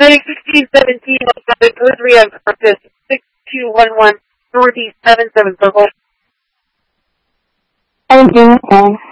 Medic 1617, delivery of purpose 6211, Northeast 77 Circle. I'm doing okay.